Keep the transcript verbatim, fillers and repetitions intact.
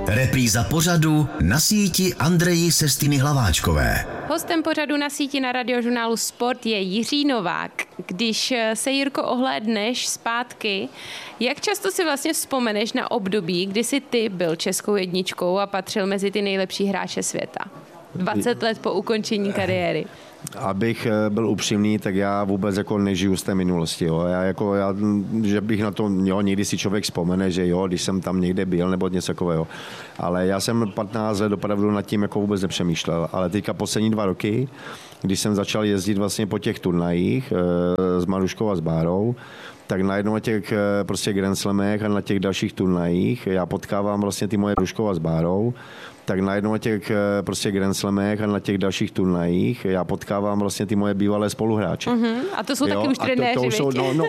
Repríza pořadu Na síti Andreji Sestiny Hlaváčkové. Hostem pořadu Na síti na Radiožurnálu Sport je Jiří Novák. Když se, Jirko, ohlédneš zpátky, jak často si vlastně vzpomeneš na období, kdy jsi ty byl českou jedničkou a patřil mezi ty nejlepší hráče světa? dvacet let po ukončení kariéry. Abych byl upřímný, tak já vůbec jako nežiju z té minulosti. Jo. Já jako, já, že bych na to, jo, někdy si člověk vzpomene, že jo, když jsem tam někde byl nebo něco takového. Ale já jsem patnáct let opravdu nad tím jako vůbec nepřemýšlel. Ale teďka poslední dva roky, když jsem začal jezdit vlastně po těch turnajích e, s Maruškou a s Bárou, tak najednou na těch prostě Grand Slamech a na těch dalších turnajích já potkávám vlastně ty moje Maruškou a s Bárou, tak najednou na těch prostě Grand Slamech a na těch dalších turnajích já potkávám vlastně ty moje bývalé spoluhráče. Uh-huh. A to jsou jo? taky už trenéři, to, to už jsou, no, no,